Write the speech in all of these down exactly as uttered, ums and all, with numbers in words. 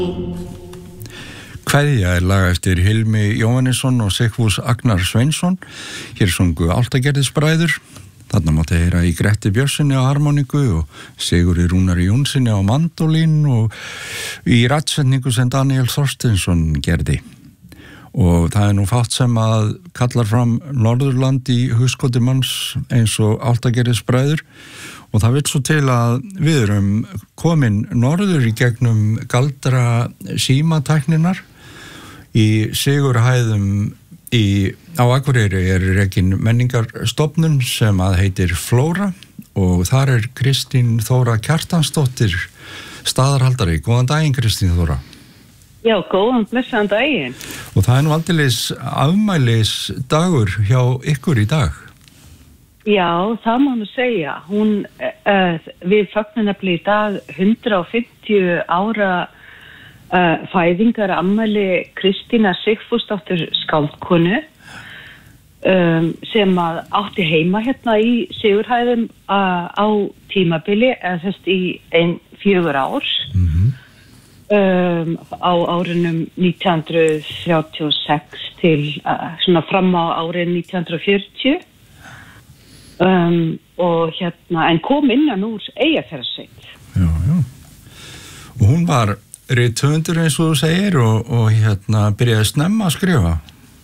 Kveðja er lag eftir Hilmi Jóhannesson og Sigfús Agnar Sveinsson. Hér sungu Álftagerðisbræður. Þarna mátti heyra í Gretti Björnsinni á harmoniku og Sigurði Rúnari Jónsinni á mandólín og í rattsetningu sem Daniel Þorsteinsson gerði. Og það er nú fátt sem að kallar fram Norðurland í hugskoti manns eins og Álftagerðisbræður. Og það vill svo til að við erum komin norður í gegnum galdra símatækninar. Í Sigurhæðum í, á Akureyri er rekin menningarstofnun sem að heitir Flóra og þar er Kristín Þóra Kjartansdóttir staðarhaldari. Góðan daginn, Kristín Þóra. Já, góðan blessaðan daginn. Og það er nú aldeilis afmælis dagur hjá ykkur í dag. Já, það má nú segja. Hún, uh, við fögnum nefnilega í dag hundrað og fimmtíu ára uh, fæðingar afmæli Kristínar Sigfúsdóttur skáldkonu um, sem að átti heima hérna í Sigurhæðum uh, á tímabili, eða þess í ein fjögur ár mm-hmm. um, á árunum nítján hundruð þrjátíu og sex til uh, svona fram á árið nítján hundruð fjörutíu. Um, og hérna, en kom innan úr Eyjafjarðarsveit. Já, já. Og hún var rithöfundur eins og þú segir og, og hérna byrjaði snemma að skrifa.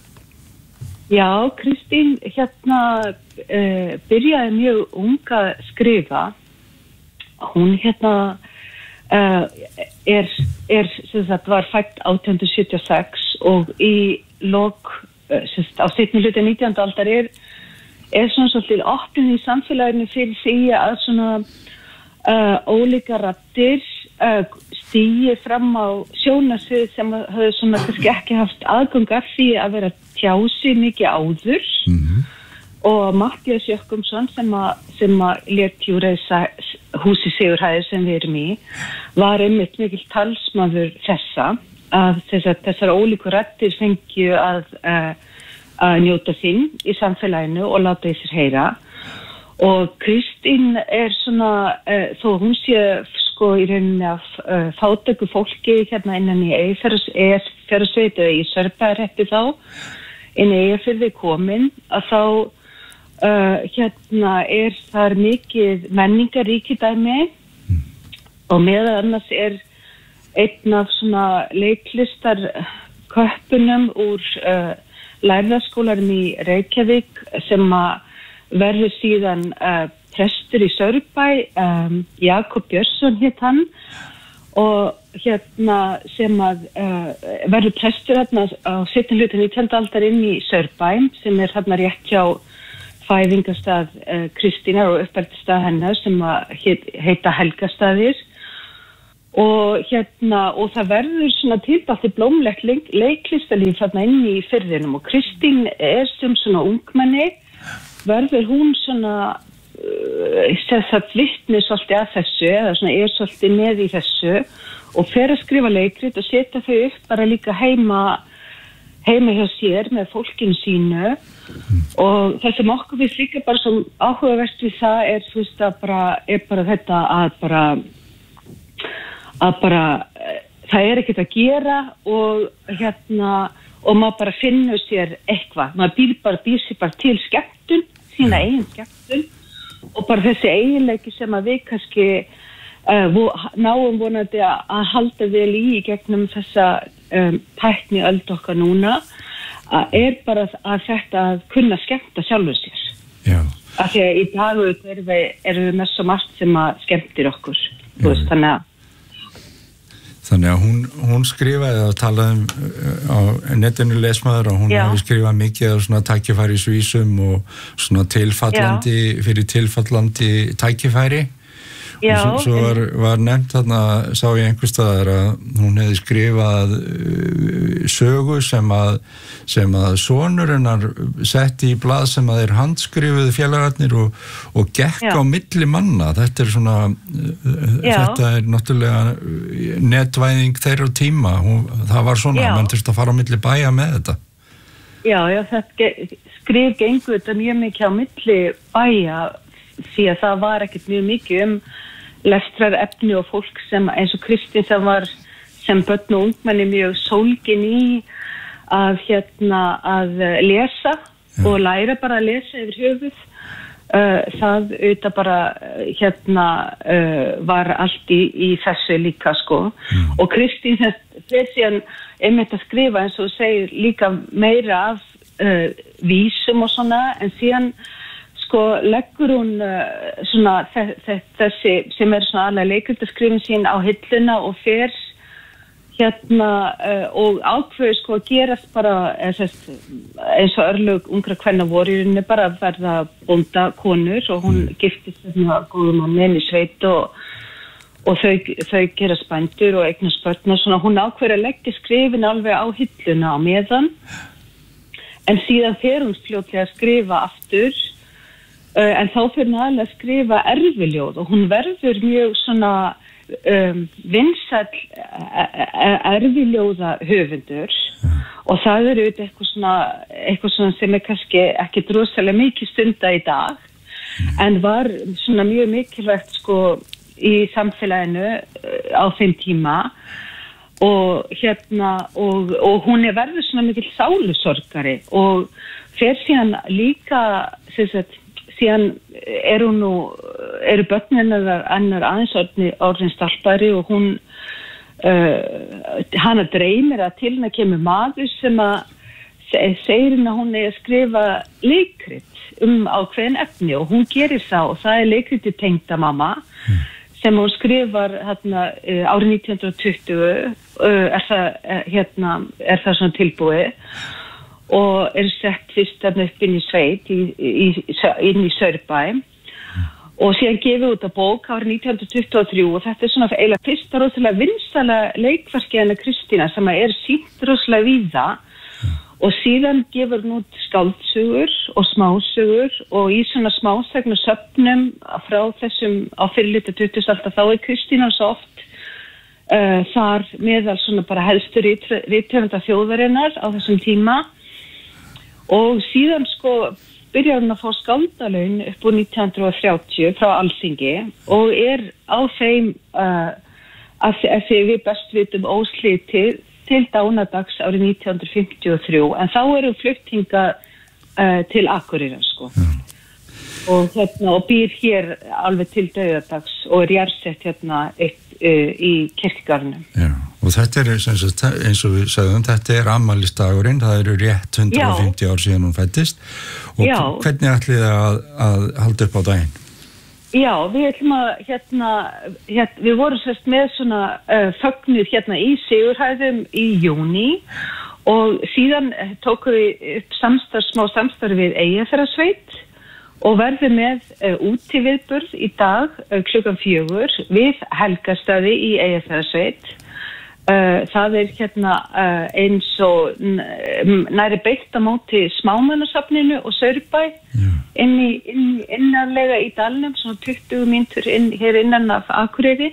Já, Kristín hérna uh, byrjaði mjög unga að skrifa. Hún hérna uh, er, er sem sagt, var fædd átján hundruð sjötíu og sex og í lok, uh, sem sagt, á seinni hluta nítjándu aldar er er svona svolítið opnun í samfélaginu fyrir því að svona uh, ólíka raddir uh, stígi fram á sjónarsvið sem höfðu svona kannski ekki haft aðgang af því að vera tjási mikið áður mm-hmm. og Matthías Jochumsson sem að, sem að lét jú reisa húsi Sigurhæðir sem við erum í var einmitt mikil talsmaður þessa að þessar, þessar ólíku raddir fengju að uh, að njóta sín í samfélaginu og láta í sér heyra og Kristín er svona uh, þó hún sé sko í rauninni af uh, fátæku fólki hérna innan í Eyjafjarðarsveit eða í Sörbæjarhreppi þá inn í Eyjafirði komin að þá uh, hérna er þar mikið menningaríkidæmi mm. og meðal annars er einn af svona leiklistar köppunum úr uh, lærðaskólarum í Reykjavík sem að verður síðan uh, prestur í Sörbæ, um, Jakob Björnsson hét hann og hérna sem að uh, verður prestur hérna á seinni hluta nítjándu aldar inn í Sörbæ sem er hérna rétt hjá fæðingastað uh, Kristínar og uppeldistað hennar sem að heit, heita Helgastaðir. Og hérna, og það verður svona tilbætti blómlegt leik, leiklistalíf þarna inn í firðinum og Kristín er sem svona ungmenni, verður hún svona, uh, þess að vitni svolítið að þessu, eða svona er svolítið með í þessu og fer að skrifa leikrit og setja þau upp bara líka heima, heima hjá sér með fólkinu sínu og það sem okkur við líka bara sem áhugavert við það er, þú veist, að bara, er bara þetta að bara, að bara, það er ekkert að gera og hérna, og maður bara finnur sér eitthvað, maður býr bara, býr sér bara til skemmtun, sína eigin skemmtun og bara þessi eiginleiki sem að við kannski uh, náum vonandi að, að halda vel í í gegnum þessa um, tækni öld okkar núna, að er bara að þetta að kunna skemmta sjálfur sér. Já. Af því að í dag erum við, erum við með svo margt sem að skemmtir okkur, þú veist, þannig að Þannig að hún, hún skrifaði að talaði um, á netinu lesmaður og hún Já. hafi skrifað mikið af svona tækifæri svísum og svona tilfallandi, Já. fyrir tilfallandi tækifæri. Já. Og svo, svo var, var nefnt þarna, sá ég einhvers staðar að hún hefði skrifað uh, sögu sem að, sem að sonur hennar setti í blað sem að þeir handskrifuðu félagarnir og, og gekk Já. á milli manna. Þetta er svona, uh, þetta er náttúrulega netvæðing þeirra tíma. Hún, það var svona, Já. menn þurfti að fara á milli bæja með þetta. Já, já, þetta skrif gengur þetta mjög mikið á milli bæja því að það var ekkert mjög mikið um lestrarefni og fólk sem eins og Kristín sem var sem börn og ungmenni mjög sólgin í að hérna að lesa ja. Og læra bara að lesa yfir höfuð. Uh, það auðvitað bara hérna uh, var allt í, í þessu líka sko mm. og Kristín þess síðan einmitt að skrifa eins og segir líka meira af uh, vísum og svona en síðan sko leggur hún uh, svona þessi sem er svona alveg leikritaskrifin sín á hilluna og fer hérna uh, og ákveður sko að gerast bara eins og örlög ungra kvenna voru í rauninni bara að verða bónda konur og hún mm. giftist þarna góðum manni í sveit og, og þau, þau gerast bændur og eignast börn og svona hún ákveður að leggja skrifin alveg á hilluna á meðan en síðan fer hún fljótlega að skrifa aftur uh, en þá fer hún alveg að skrifa erfiljóð og hún verður mjög svona Um, vinsæll erfiljóða höfundur ja. Og það er auðvitað eitthvað svona, eitthvað svona sem er kannski ekki drosalega mikið stunda í dag mm. en var svona mjög mikilvægt sko í samfélaginu á þeim tíma og hérna og, og hún er verður svona mikil sálusorgari og fer síðan líka sem sagt síðan er hún nú, eru börnin annar aðeins orðin stelpari og hún, uh, hana dreymir að til hennar kemur maður sem að segir hennar að hún er að skrifa leikrit um ákveðin efni og hún gerir það og það er leikriti Tengdamamma mm. sem hún skrifar hérna, uh, árið nítján hundruð tuttugu, uh, er, það, uh, hérna, er það svona tilbúið og er sett fyrst þarna upp inn í sveit í, í, inn í Saurbæ og síðan gefið út að bók árið nítján hundruð tuttugu og þrjú og þetta er svona eiginlega fyrsta rosalega vinsæla leikverkið hennar Kristínar sem er sýnt rosalega víða og síðan gefur hún út skáldsögur og smásögur og í svona smásagnasöfnum frá þessum á fyrirluta tuttugustu aldar þá er Kristínar svo oft uh, þar meðal svona bara helstu rithöfunda þjóðarinnar á þessum tíma og síðan sko byrjar hún að fá skáldalaun upp úr nítján hundruð þrjátíu frá Alþingi og er á þeim uh, að, að því við best vitum óslitið til dánadags árið nítján hundruð fimmtíu og þrjú en þá eru flutt hingað uh, til Akureyrar sko mm. og, hérna, og býr hér alveg til dauðadags og er jarðsett hérna eitt, uh, í kirkjugarðinum. Já. Og þetta er, sagt, eins og við sagðum, þetta er afmælisdagurinn, það eru rétt hundrað og fimmtíu ár síðan hún fæddist og Já. Hvernig ætlið þið að, að halda upp á daginn? Já, við ætlum að, hérna, hérna við vorum sérst með svona uh, fögnuð hérna í Sigurhæðum í júní og síðan tókum við upp samstarf, smá samstarf við Eyjafjarðarsveit og verðum með uh, útiviðburð í dag uh, klukkan fjögur við Helgastaði í Eyjafjarðarsveit. Uh, það er hérna uh, eins og næri beitt á móti Smámannasafninu og Saurbæ yeah. inn í inn, innanlega í dalnum svona tuttugu mínútur inn, hér innan af Akureyri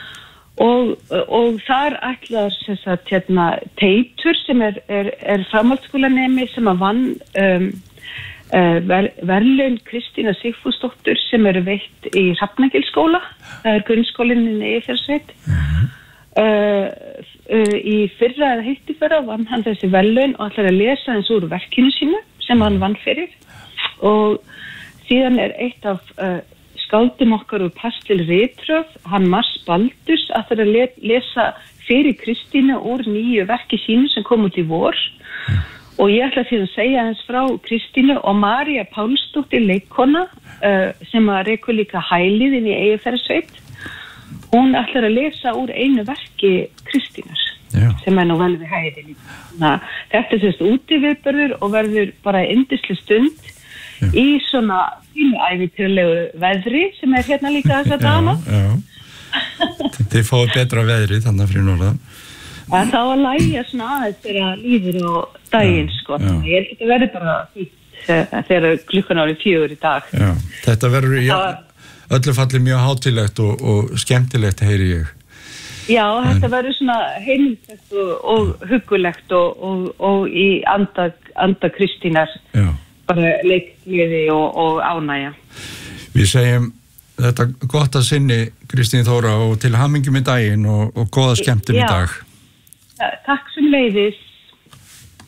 og, og þar ætlar sem sagt hérna Teitur sem er, er, er framhaldsskólanemi sem að vann um, uh, ver, verðlaun Kristínar Sigfúsdóttur sem eru veitt í Hrafnagilsskóla, það er grunnskólinn í Eyjafjarðarsveit mm-hmm. Uh, uh, í fyrra eða hitti fyrra vann hann þessi verðlaun og ætlar að lesa eins úr verkinu sínu sem hann vann fyrir og síðan er eitt af uh, skáldum okkar úr Pastel Ritröð, hann Mars Baldurs ætlar að le lesa fyrir Kristínu úr nýju verki sínu sem kom út í vor og ég ætla því að segja hans frá Kristínu og María Pálsdóttir leikkona uh, sem að rekur líka hælið inn í Eyjafjarðarsveit. Hún ætlar að lesa úr einu verki Kristínar Já. Sem er nú vel við hæðin. Þetta er sérst útiviðburður og verður bara yndisleg stund Já. Í svona ævintýralegu veðri sem er hérna líka þess að dana. Þið fáið betra veðri þannig fyrir norðan. Það þá að lægja svona aðeins þegar líður og daginn sko. Ég held að þetta verður bara fínt þegar klukkan árið fjögur í dag. Já. Þetta verður í öllu falli mjög hátíðlegt og, og skemmtilegt heyri ég. Já, en þetta verður svona heimilslegt og, og huggulegt og, og, og í anda, anda Kristínar Já. Bara leikliði og, og ánægja. Við segjum þetta gott að sinni Kristín Þóra og til hamingju með daginn og, og góða skemmtun í dag. Takk sem leiðis.